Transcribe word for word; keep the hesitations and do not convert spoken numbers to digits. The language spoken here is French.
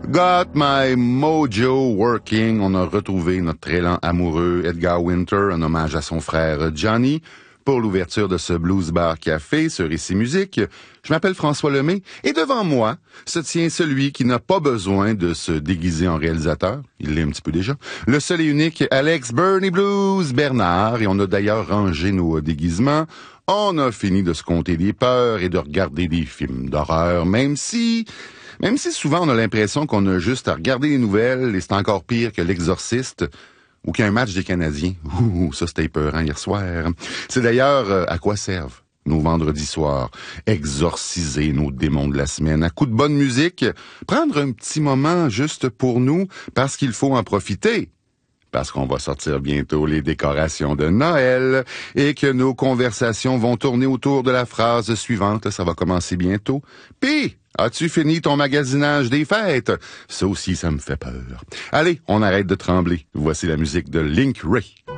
Got My Mojo Working. On a retrouvé notre très lent amoureux Edgar Winter, un hommage à son frère Johnny, pour l'ouverture de ce Blues Bar Café sur Ici Musique. Je m'appelle François Lemay et devant moi se tient celui qui n'a pas besoin de se déguiser en réalisateur. Il l'est un petit peu déjà. Le seul et unique Alex Bernie Blues Bernard. Et on a d'ailleurs rangé nos déguisements. On a fini de se compter des peurs et de regarder des films d'horreur, même si... Même si souvent on a l'impression qu'on a juste à regarder les nouvelles et c'est encore pire que l'Exorciste ou qu'un match des Canadiens. Ouh, ça c'était épeurant hier soir. C'est d'ailleurs euh, à quoi servent nos vendredis soirs. Exorciser nos démons de la semaine à coup de bonne musique. Prendre un petit moment juste pour nous parce qu'il faut en profiter. Parce qu'on va sortir bientôt les décorations de Noël et que nos conversations vont tourner autour de la phrase suivante. Ça va commencer bientôt. Pis, as-tu fini ton magasinage des fêtes? Ça aussi, ça me fait peur. Allez, on arrête de trembler. Voici la musique de Link Wray.